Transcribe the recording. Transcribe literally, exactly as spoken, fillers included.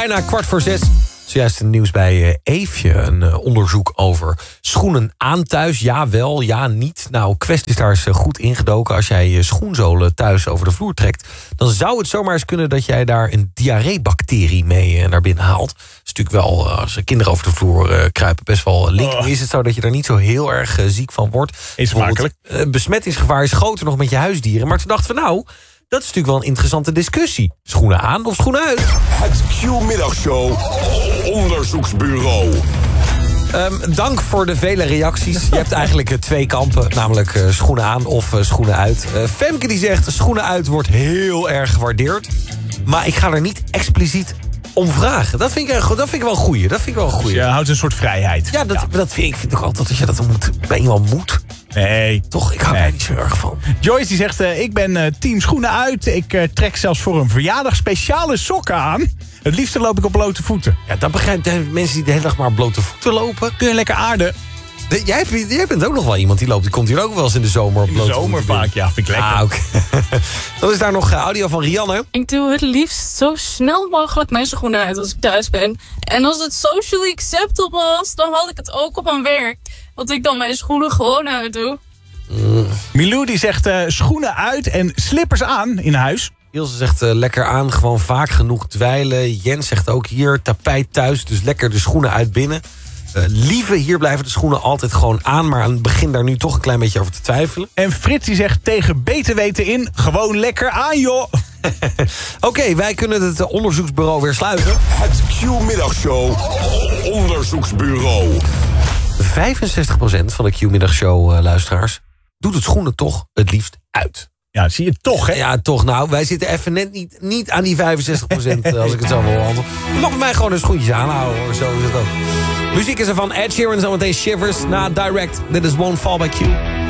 bijna kwart voor zes. Zojuist een nieuws bij uh, Eefje. Een uh, onderzoek over schoenen aan thuis. Ja, wel, ja, niet. Nou, Quest is daar eens uh, goed ingedoken. Als jij je schoenzolen thuis over de vloer trekt, dan zou het zomaar eens kunnen dat jij daar een diarreebacterie mee uh, naar binnen haalt. Dat is natuurlijk wel, uh, als kinderen over de vloer uh, kruipen, best wel link. Oh. Is het zo dat je daar niet zo heel erg uh, ziek van wordt? Is makkelijk. Uh, besmettingsgevaar is groter nog met je huisdieren. Maar toen dachten we, nou, dat is natuurlijk wel een interessante discussie. Schoenen aan of schoenen uit? Het Q-middagshow onderzoeksbureau. Um, dank voor de vele reacties. Je hebt eigenlijk uh, twee kampen, namelijk uh, schoenen aan of uh, schoenen uit. Uh, Femke die zegt, schoenen uit wordt heel erg gewaardeerd. Maar ik ga er niet expliciet om vragen. Dat vind ik, dat vind ik wel een goeie. Dat vind ik wel een goeie. Dus je houdt een soort vrijheid. Ja, dat, ja. dat vind ik. Ik vind ook altijd dat je dat moet, bij iemand moet. Nee. Toch, ik hou nee. daar niet zo erg van. Joyce die zegt, uh, ik ben uh, team schoenen uit. Ik uh, trek zelfs voor een verjaardag speciale sokken aan. Het liefste loop ik op blote voeten. Ja, dat begrijp ik. Mensen die de hele dag maar op blote voeten lopen. Kun je lekker aarden. De, jij, jij bent ook nog wel iemand die loopt. Die komt hier ook wel eens in de zomer op In de blote zomer voeten vaak, ja. Vind ik lekker. Ah, oké. Okay. Dan is daar nog uh, audio van Rianne. Ik doe het liefst zo snel mogelijk mijn schoenen uit als ik thuis ben. En als het socially acceptable was, dan had ik het ook op mijn werk. Dat ik dan mijn schoenen gewoon uit doe. Mm. Milou die zegt uh, schoenen uit en slippers aan in huis. Ilse zegt uh, lekker aan, gewoon vaak genoeg dweilen. Jens zegt ook hier, tapijt thuis, dus lekker de schoenen uit binnen. Uh, lieve, hier blijven de schoenen altijd gewoon aan, maar aan het begin daar nu toch een klein beetje over te twijfelen. En Frits die zegt tegen beter weten in, gewoon lekker aan joh. Oké, okay, wij kunnen het onderzoeksbureau weer sluiten. Het Q-middagshow onderzoeksbureau. vijfenzestig procent van de Q-middagshow uh, luisteraars doet het schoenen toch het liefst uit. Ja, zie je toch, hè? Ja, toch. Nou, wij zitten even net niet, niet aan die vijfenzestig procent, als ik het zo wil handelen. Je mag bij mij gewoon de schoentjes aanhouden, hoor. Zo is het ook. Muziek is er van Ed Sheeran, zometeen Shivers na Direct. Dit is Won't Fall by Q.